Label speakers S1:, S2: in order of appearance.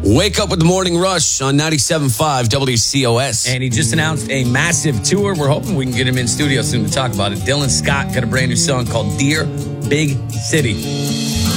S1: Wake up with the Morning Rush on 97.5 WCOS.
S2: And he just announced a massive tour. We're hoping we can get him in studio soon to talk about it. Dylan Scott got a brand new song called Dear Big City.